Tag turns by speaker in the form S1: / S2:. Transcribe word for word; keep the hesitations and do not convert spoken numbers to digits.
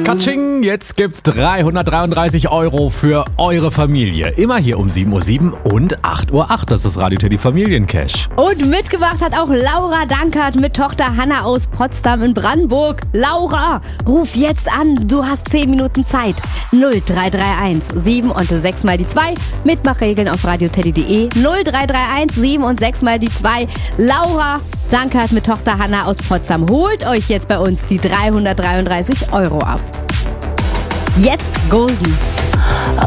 S1: Katsching, jetzt gibt's dreihundertdreiunddreißig Euro für eure Familie. Immer hier um sieben Uhr sieben und acht Uhr acht. Das ist Radio Teddy Familiencash.
S2: Und mitgemacht hat auch Laura Dankert mit Tochter Hanna aus Potsdam in Brandenburg. Laura, ruf jetzt an. Du hast zehn Minuten Zeit. null drei drei eins sieben und sechs mal die zwei. Mitmachregeln auf radioteddy punkt de. null drei drei eins sieben und sechs mal die zwei. Laura Dankert mit Tochter Hanna aus Potsdam holt euch jetzt bei uns die dreihundertdreiunddreißig Euro ab. Jetzt Golden.